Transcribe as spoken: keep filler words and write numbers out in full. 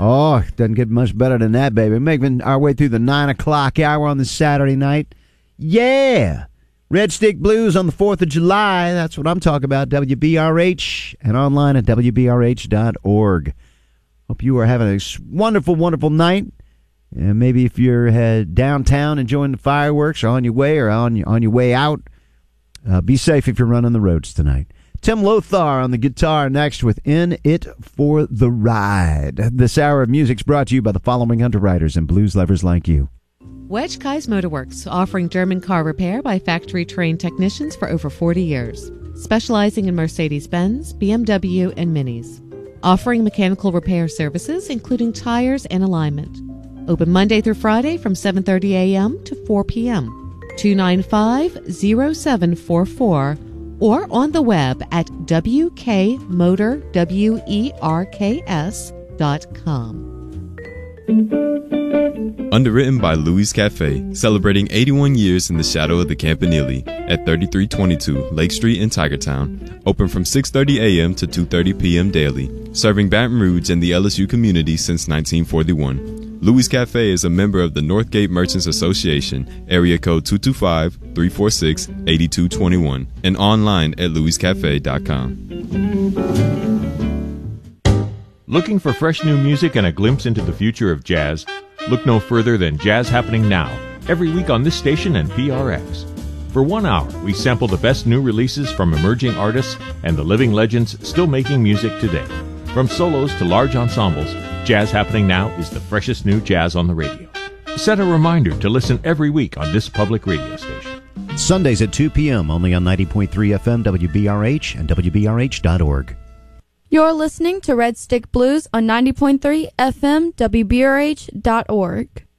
Oh, it doesn't get much better than that, baby. Making our way through the nine o'clock hour on this Saturday night. Yeah! Red Stick Blues on the fourth of July. That's what I'm talking about. W B R H and online at W B R H dot org. Hope you are having a wonderful, wonderful night. And maybe if you're uh, downtown enjoying the fireworks or on your way or on, on your way out, uh, be safe if you're running the roads tonight. Tim Lothar on the guitar next with In It for the Ride. This hour of music's brought to you by the following underwriters and blues lovers like you. Wedge Kai's Motorworks, offering German car repair by factory-trained technicians for over forty years. Specializing in Mercedes-Benz, B M W, and Minis. Offering mechanical repair services, including tires and alignment. Open Monday through Friday from seven thirty a.m. to four p.m. two nine five, zero seven four four or on the web at w k motor werks dot com. Underwritten by Louis Cafe, celebrating eighty-one years in the shadow of the Campanile at thirty-three twenty-two Lake Street in Tigertown. Open from six thirty a.m. to two thirty p.m. daily, serving Baton Rouge and the L S U community since nineteen forty-one. Louis Cafe is a member of the Northgate Merchants Association, area code two two five, three four six, eight two two one, and online at louis cafe dot com. Looking for fresh new music and a glimpse into the future of jazz? Look no further than Jazz Happening Now, every week on this station and P R X. For one hour, we sample the best new releases from emerging artists and the living legends still making music today. From solos to large ensembles, Jazz Happening Now is the freshest new jazz on the radio. Set a reminder to listen every week on this public radio station. Sundays at two p.m. only on ninety point three F M W B R H and W B R H dot org. You're listening to Red Stick Blues on ninety point three F M W B R H dot org.